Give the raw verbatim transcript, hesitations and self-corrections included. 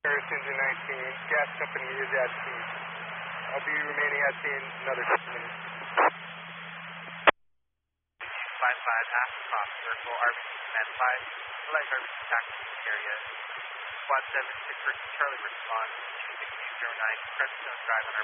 Paris Engine nineteen, gas company is at scene. I'll be remaining at scene another fifteen minutes. five five, half cross circle, R B C command five, select R B C taxi area. Squad seven, six, Charlie response, two six two zero nine, Crestone Drive on R B C.